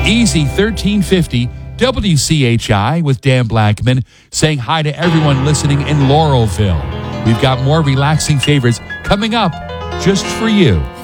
Easy 1350 WCHI with Dan Blackman saying hi to everyone listening in Laurelville. We've got more relaxing favorites coming up just for you.